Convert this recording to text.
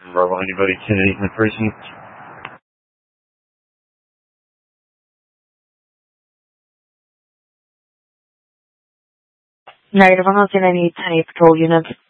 Bravo, anybody 10-8 in the precinct? Negative, I'm not seeing any 10-8 patrol units.